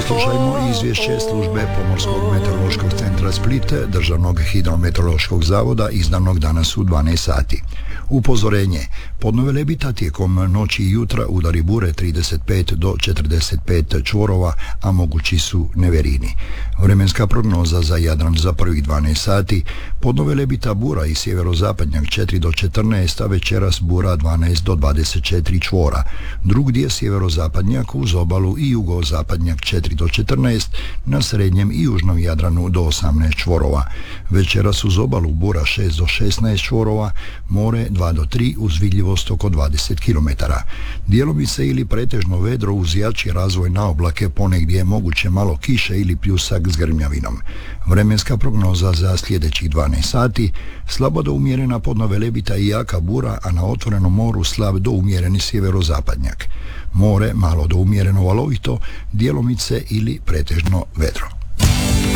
Poslušajmo izvješće službe Pomorskog meteorološkog centra Split, Državnog hidrometeorološkog zavoda, izdanog danas u 12 sati. Upozorenje: podnove Lebita tijekom noći i jutra udari bure 35 do 45 čvorova, a mogući su neverini. Vremenska prognoza za Jadran za prvih 12 sati: podnove Lebita bura i sjeverozapadnjak 4 do 14, a večeras bura 12 do 24 čvora. Drugdje sjeverozapadnjak uz obalu i jugozapadnjak 4 do 14, na srednjem i južnom Jadranu do 18 čvorova. Večeras uz obalu bura 6 do 16 čvorova, more 2 do 3 uz vidljivost oko 20 km. Djelomice ili pretežno vedro uz jači razvoj na oblake, ponegdje je moguće malo kiše ili pljusak s grmljavinom. Vremenska prognoza za sljedećih 12 sati: slabo do umjerena podnove Lebita i jaka bura, a na otvorenom moru slab do umjereni sjeverozapadnjak. More malo do umjereno valovito, djelomice ili pretežno vedro.